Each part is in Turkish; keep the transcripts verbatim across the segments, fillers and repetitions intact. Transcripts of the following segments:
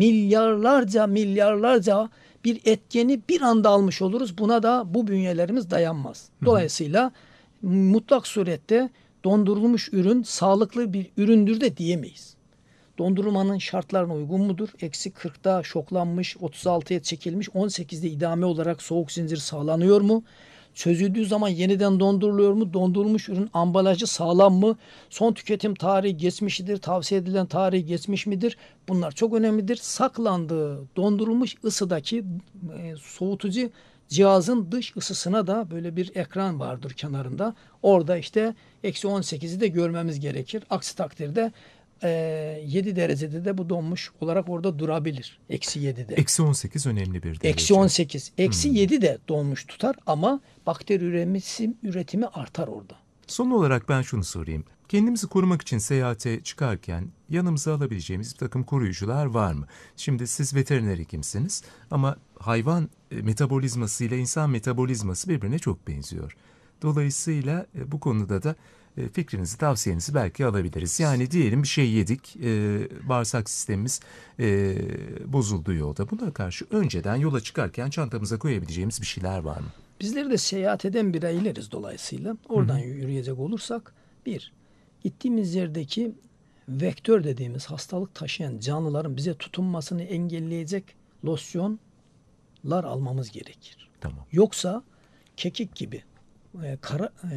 milyarlarca milyarlarca bir etkeni bir anda almış oluruz. Buna da bu bünyelerimiz dayanmaz. Dolayısıyla mutlak surette dondurulmuş ürün sağlıklı bir üründür de diyemeyiz. Dondurulmanın şartlarına uygun mudur? Eksi kırkta şoklanmış, otuz altıya çekilmiş, on sekizde idame olarak soğuk zincir sağlanıyor mu? Çözüldüğü zaman yeniden donduruluyor mu? Dondurulmuş ürün ambalajı sağlam mı? Son tüketim tarihi geçmiş midir? Tavsiye edilen tarihi geçmiş midir? Bunlar çok önemlidir. Saklandığı dondurulmuş ısıdaki e, soğutucu cihazın dış ısısına da böyle bir ekran vardır kenarında. Orada işte eksi on sekizi de görmemiz gerekir. Aksi takdirde e, yedi derecede de bu donmuş olarak orada durabilir. Eksi yedide. Eksi on sekiz önemli bir derece. Eksi on sekiz. Eksi Hmm. yedi de donmuş tutar ama bakteri üretimi, üretimi artar orada. Son olarak ben şunu sorayım. Kendimizi korumak için seyahate çıkarken yanımıza alabileceğimiz bir takım koruyucular var mı? Şimdi siz veteriner hekimsiniz ama hayvan metabolizması ile insan metabolizması birbirine çok benziyor. Dolayısıyla bu konuda da fikrinizi, tavsiyenizi belki alabiliriz. Yani diyelim bir şey yedik, e, bağırsak sistemimiz e, bozuldu yolda. Buna karşı önceden yola çıkarken çantamıza koyabileceğimiz bir şeyler var mı? Bizleri de seyahat eden bireyleriz dolayısıyla. Oradan hı hı. yürüyecek olursak, bir, gittiğimiz yerdeki vektör dediğimiz hastalık taşıyan canlıların bize tutunmasını engelleyecek losyonlar almamız gerekir. Tamam. Yoksa kekik gibi, e, kara, e,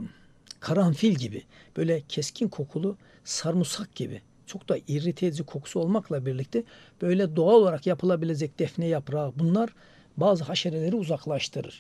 karanfil gibi, böyle keskin kokulu sarımsak gibi çok da irite edici kokusu olmakla birlikte böyle doğal olarak yapılabilecek defne yaprağı, bunlar bazı haşereleri uzaklaştırır.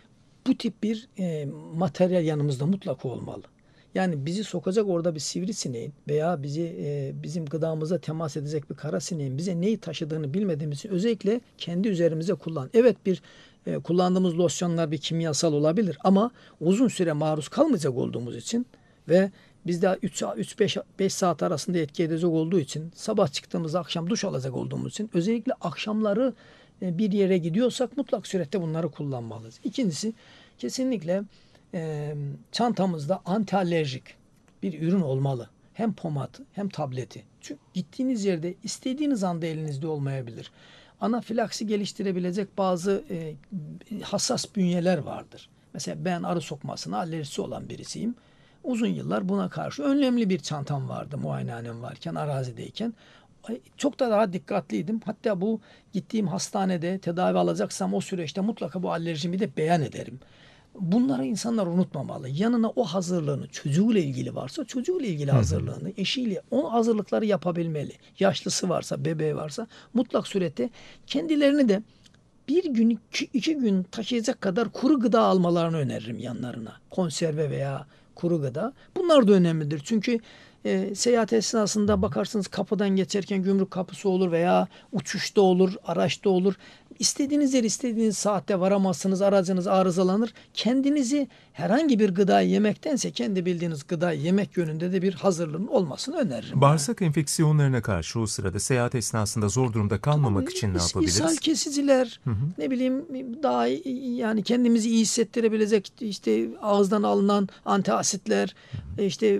Bu tip bir e, materyal yanımızda mutlaka olmalı. Yani bizi sokacak orada bir sivrisineğin veya bizi e, bizim gıdamıza temas edecek bir karasineğin bize neyi taşıdığını bilmediğimiz için özellikle kendi üzerimize kullan. Evet, bir e, kullandığımız losyonlar bir kimyasal olabilir ama uzun süre maruz kalmayacak olduğumuz için ve bizde üç beş saat arasında etki edecek olduğu için, sabah çıktığımızda akşam duş alacak olduğumuz için, özellikle akşamları bir yere gidiyorsak mutlak surette bunları kullanmalıyız. İkincisi, kesinlikle e, çantamızda antialerjik bir ürün olmalı. Hem pomatı hem tableti. Çünkü gittiğiniz yerde istediğiniz anda elinizde olmayabilir. Anafilaksi geliştirebilecek bazı e, hassas bünyeler vardır. Mesela ben arı sokmasına alerjisi olan birisiyim. Uzun yıllar buna karşı önlemli bir çantam vardı muayenehanem varken, arazideyken. Çok da daha dikkatliydim. Hatta bu gittiğim hastanede tedavi alacaksam o süreçte mutlaka bu alerjimi de beyan ederim. Bunları insanlar unutmamalı. Yanına o hazırlığını, çocuğuyla ilgili varsa çocuğuyla ilgili hazırlığını, eşiyle o hazırlıkları yapabilmeli. Yaşlısı varsa, bebeği varsa mutlak surette kendilerini de bir gün, iki, iki gün taşıyacak kadar kuru gıda almalarını öneririm yanlarına. Konserve veya kuru gıda. Bunlar da önemlidir. Çünkü E, seyahat esnasında bakarsınız kapıdan geçerken gümrük kapısı olur veya uçuşta olur, araçta olur. İstediğiniz yer istediğiniz saatte varamazsınız, aracınız arızalanır. Kendinizi herhangi bir gıdayı yemektense kendi bildiğiniz gıdayı yemek yönünde de bir hazırlığın olmasını öneririm. Bağırsak yani. enfeksiyonlarına karşı o sırada seyahat esnasında zor durumda kalmamak Tabii, için ne yapabiliriz? İshal kesiciler, hı hı. ne bileyim daha yani kendimizi iyi hissettirebilecek işte ağızdan alınan antiasitler, hı hı. işte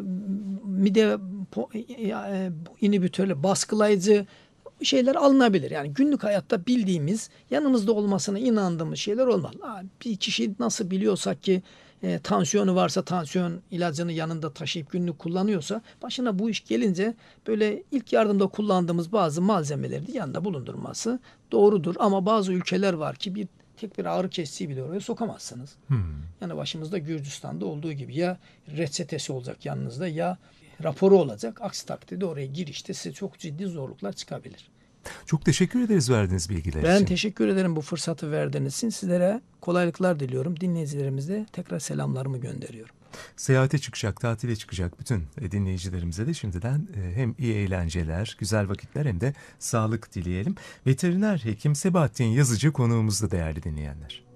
mide inhibitörü, baskılayıcı şeyler alınabilir. Yani günlük hayatta bildiğimiz, yanımızda olmasına inandığımız şeyler olmalı. Bir kişi nasıl biliyorsak ki e, tansiyonu varsa tansiyon ilacını yanında taşıyıp günlük kullanıyorsa, başına bu iş gelince böyle ilk yardımda kullandığımız bazı malzemeleri de yanında bulundurması doğrudur. Ama bazı ülkeler var ki bir tek bir ağrı kesiciyi bile oraya sokamazsınız. Hmm. Yani başımızda Gürcistan'da olduğu gibi ya reçetesi olacak yanınızda ya raporu olacak. Aksi takdirde oraya girişte size çok ciddi zorluklar çıkabilir. Çok teşekkür ederiz verdiğiniz bilgiler ben için. Ben teşekkür ederim bu fırsatı verdiğiniz için. Sizlere kolaylıklar diliyorum. Dinleyicilerimize tekrar selamlarımı gönderiyorum. Seyahate çıkacak, tatile çıkacak bütün dinleyicilerimize de şimdiden hem iyi eğlenceler, güzel vakitler hem de sağlık dileyelim. Veteriner hekim Sebahattin Yazıcı konuğumuzda değerli dinleyenler.